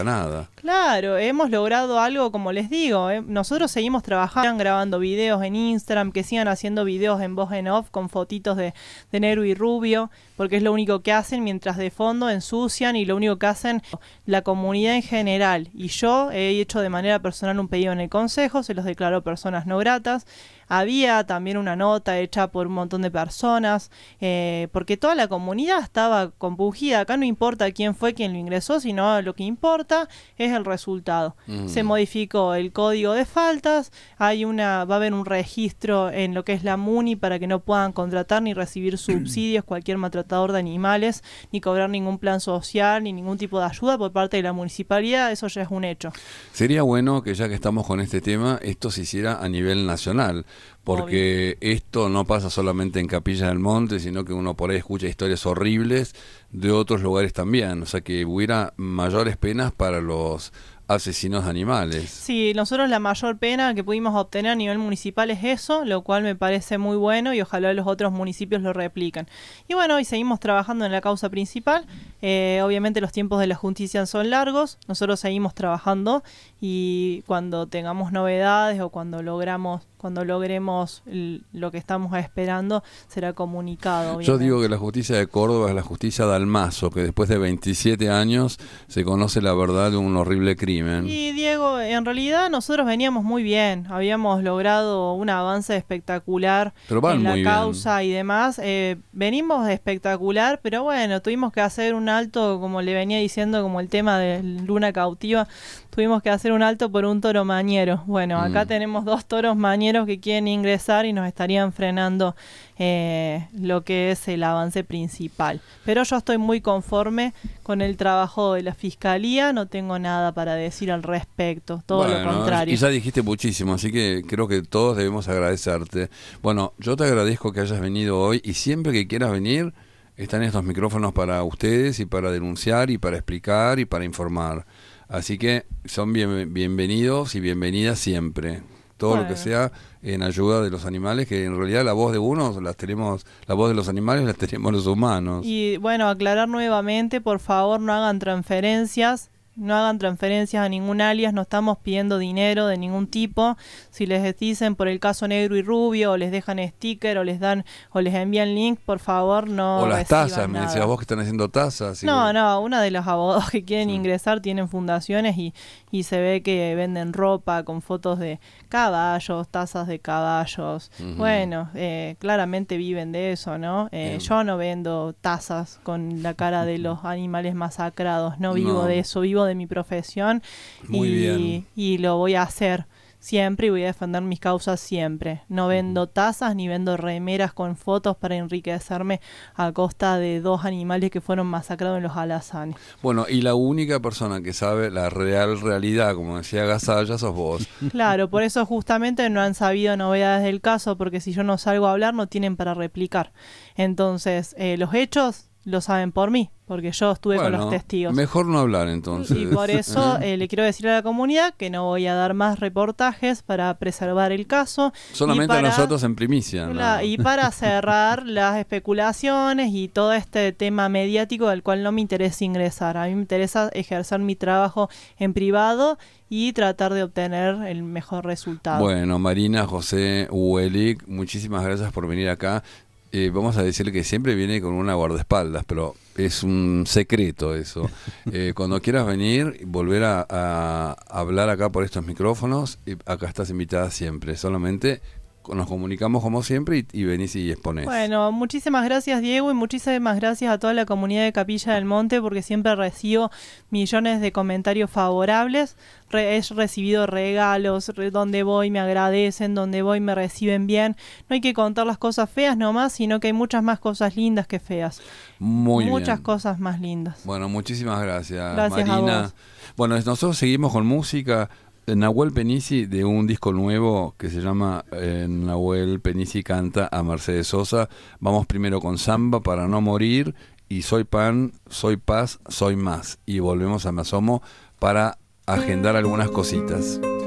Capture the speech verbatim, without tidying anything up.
nada. Claro, hemos logrado algo, como les digo, ¿eh? Nosotros seguimos trabajando, grabando videos en Instagram, que sigan haciendo videos en voz en off con fotitos de, de negro y rubio, porque es lo único que hacen, mientras de fondo ensucian, y lo único que hacen la comunidad en general. Y yo he hecho de manera personal un pedido en el consejo, se los declaró personas no gratas. Había también una nota hecha por un montón de personas, eh, porque toda la comunidad estaba compungida. Acá no importa quién fue quien lo ingresó, sino lo que importa es el resultado. Mm. Se modificó el código de faltas, hay una, va a haber un registro en lo que es la MUNI para que no puedan contratar ni recibir subsidios cualquier maltratador de animales, ni cobrar ningún plan social, ni ningún tipo de ayuda por parte de la municipalidad. Eso ya es un hecho. Sería bueno que, ya que estamos con este tema, esto se hiciera a nivel nacional, porque Obvio. Esto no pasa solamente en Capilla del Monte, sino que uno por ahí escucha historias horribles de otros lugares también, o sea que hubiera mayores penas para los asesinos de animales. Sí, nosotros la mayor pena que pudimos obtener a nivel municipal es eso, lo cual me parece muy bueno, y ojalá los otros municipios lo repliquen. Y bueno, hoy seguimos trabajando en la causa principal. Eh, obviamente los tiempos de la justicia son largos, nosotros seguimos trabajando, y cuando tengamos novedades o cuando logramos cuando logremos el, lo que estamos esperando, será comunicado. Obviamente. Yo digo que la justicia de Córdoba es la justicia de Almazo, que después de veintisiete años se conoce la verdad de un horrible crimen. Y Diego, en realidad nosotros veníamos muy bien, habíamos logrado un avance espectacular en la causa bien. Y demás. Eh, venimos espectacular, pero bueno, tuvimos que hacer un alto, como le venía diciendo, como el tema de Luna Cautiva, tuvimos que hacer un alto por un toro mañero. Bueno, mm. acá tenemos dos toros mañeros que quieren ingresar y nos estarían frenando eh, lo que es el avance principal. Pero yo estoy muy conforme con el trabajo de la Fiscalía, no tengo nada para decir al respecto, todo bueno, lo contrario. Y ya dijiste muchísimo, así que creo que todos debemos agradecerte. Bueno, yo te agradezco que hayas venido hoy, y siempre que quieras venir, están estos micrófonos para ustedes y para denunciar y para explicar y para informar. Así que son bien, bienvenidos y bienvenidas siempre. Todo bueno. Lo que sea en ayuda de los animales, que en realidad la voz de unos las tenemos, la voz de los animales las tenemos los humanos. Y bueno, aclarar nuevamente, por favor, no hagan transferencias. No hagan transferencias a ningún alias, no estamos pidiendo dinero de ningún tipo. Si les dicen por el caso negro y rubio, o les dejan sticker, o les dan, o les envían link, por favor no. O las tazas, me decías vos que están haciendo tazas. No, vos... no, una de los abogados que quieren sí. ingresar tienen fundaciones, y, y se ve que venden ropa con fotos de caballos, tazas de caballos. Uh-huh. Bueno, eh, claramente viven de eso, ¿no? Eh, yo no vendo tazas con la cara de los animales masacrados, no vivo no. de eso, vivo de mi profesión. Muy y, bien. y lo voy a hacer siempre, y voy a defender mis causas siempre. No vendo tazas ni vendo remeras con fotos para enriquecerme a costa de dos animales que fueron masacrados en los alazanes. Bueno, y la única persona que sabe la real realidad, como decía Gasalla, sos vos. Claro, por eso justamente no han sabido novedades del caso, porque si yo no salgo a hablar no tienen para replicar. Entonces, eh, los hechos lo saben por mí, porque yo estuve bueno, con los testigos. Mejor no hablar entonces. Y por eso eh, le quiero decir a la comunidad que no voy a dar más reportajes para preservar el caso. Solamente para, a nosotros en primicia. La, ¿no? Y para cerrar las especulaciones y todo este tema mediático del cual no me interesa ingresar. A mí me interesa ejercer mi trabajo en privado y tratar de obtener el mejor resultado. Bueno, Marina José Uelich, muchísimas gracias por venir acá. Eh, vamos a decirle que siempre viene con una guardaespaldas, pero es un secreto eso. Eh, cuando quieras venir, volver a, a hablar acá por estos micrófonos, y acá estás invitada siempre. Solamente nos comunicamos como siempre y, y venís y exponés. Bueno, muchísimas gracias, Diego, y muchísimas gracias a toda la comunidad de Capilla del Monte, porque siempre recibo millones de comentarios favorables. Re, he recibido regalos, re, donde voy me agradecen, donde voy me reciben bien. No hay que contar las cosas feas nomás, sino que hay muchas más cosas lindas que feas. Muy Muchas bien. cosas más lindas. Bueno, muchísimas gracias, gracias Marina. A vos. Bueno, nosotros seguimos con música. Nahuel Penici, de un disco nuevo que se llama eh, Nahuel Penici canta a Mercedes Sosa. Vamos primero con Samba para no morir, y Soy Pan, Soy Paz, Soy Más. Y volvemos a Me Asomo para agendar algunas cositas.